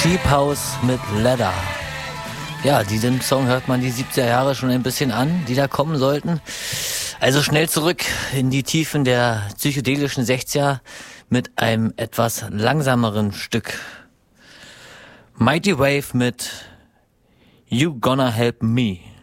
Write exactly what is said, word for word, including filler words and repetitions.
Cheap House mit Leather. Ja, diesen Song hört man die siebziger Jahre schon ein bisschen an, die da kommen sollten. Also schnell zurück in die Tiefen der psychedelischen sechziger mit einem etwas langsameren Stück. Mighty Wave mit You Gonna Help Me.